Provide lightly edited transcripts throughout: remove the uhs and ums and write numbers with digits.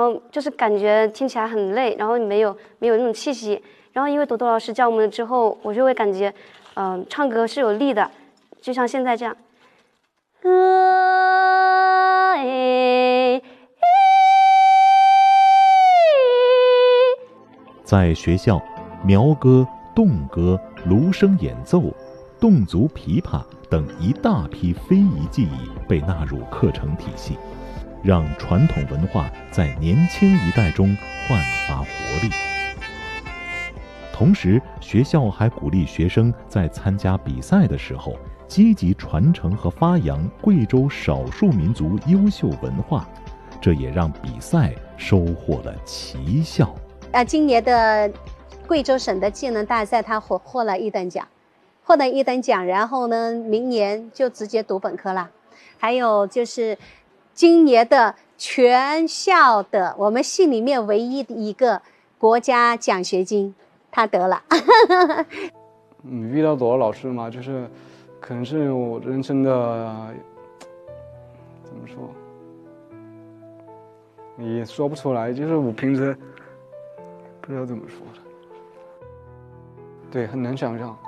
后就是感觉听起来很累，然后没有那种气息。然后因为朵朵老师教我们之后，我就会感觉，唱歌是有力的，就像现在这样。 在学校，苗歌、侗歌、芦笙演奏、侗族琵琶等一大批非遗技艺被纳入课程体系，让传统文化在年轻一代中焕发活力。同时，学校还鼓励学生在参加比赛的时候，积极传承和发扬贵州少数民族优秀文化，这也让比赛收获了奇效。 今年的贵州省的技能大赛，他获了1等奖，然后呢，明年就直接读本科了。还有就是今年的全校的我们系里面唯一的一个国家奖学金，他得了。 遇到朵朵老师嘛，就是可能是我人生的怎么说，也说不出来，就是我平时不知道怎么说的，对，很难想象。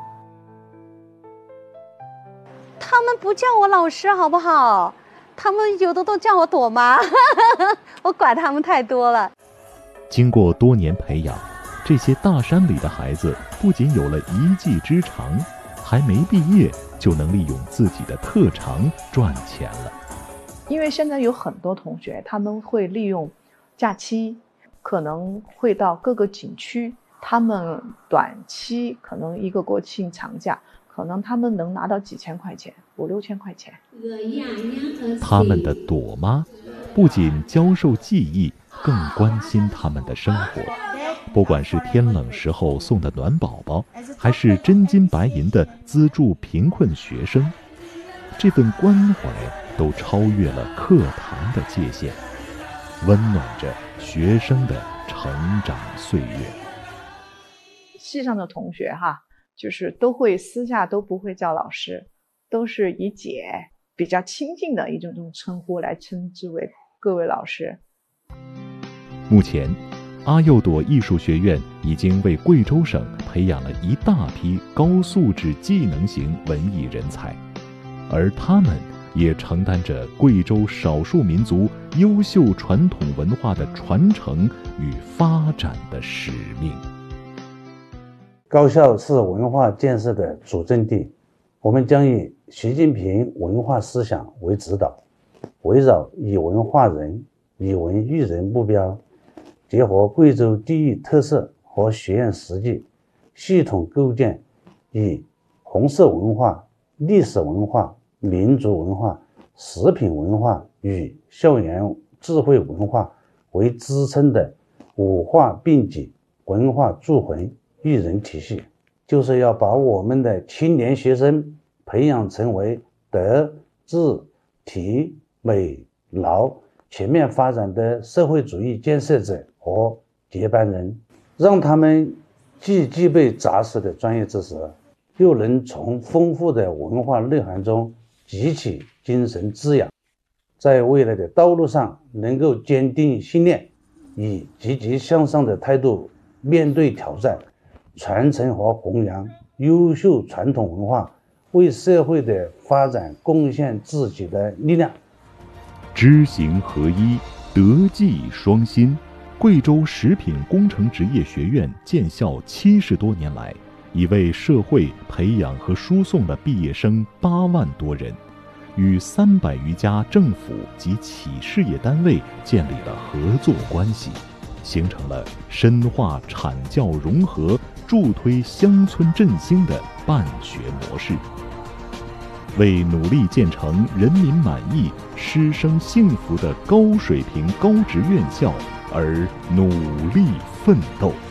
他们不叫我老师好不好？他们有的都叫我朵妈，我管他们太多了。 经过多年培养，这些大山里的孩子不仅有了一技之长，还没毕业就能利用自己的特长赚钱了。 因为现在有很多同学，他们会利用假期，可能会到各个景区，他们短期可能一个国庆长假，可能他们能拿到几千块钱，5、6千块钱。 他们的朵妈不仅教授技艺，更关心他们的生活。不管是天冷时候送的暖宝宝，还是真金白银的资助贫困学生，这份关怀都超越了课堂的界限，温暖着学生的成长岁月。 系上的同学就是都会私下都不会叫老师，都是以姐比较亲近的一种称呼来称之为各位老师。 目前阿幼朵艺术学院已经为贵州省培养了一大批高素质技能型文艺人才，而他们也承担着贵州少数民族优秀传统文化的传承与发展的使命。 高校是文化建设的主阵地，我们将以习近平文化思想为指导，围绕以文化人、以文育人目标，结合贵州地域特色和学院实际，系统构建以红色文化、历史文化、民族文化、食品文化与校园智慧文化为支撑的五化并举文化铸魂育人体系，就是要把我们的青年学生培养成为德智体美劳全面发展的社会主义建设者和接班人，让他们既具备扎实的专业知识，又能从丰富的文化内涵中汲取精神滋养，在未来的道路上能够坚定信念，以积极向上的态度面对挑战，传承和弘扬优秀传统文化，为社会的发展贡献自己的力量。 知行合一，德技双馨。贵州食品工程职业学院建校70多年来，已为社会培养和输送了毕业生8万多人，与300余家政府及企事业单位建立了合作关系，形成了深化产教融合、助推乡村振兴的办学模式，为努力建成人民满意、师生幸福的高水平高职院校而努力奋斗。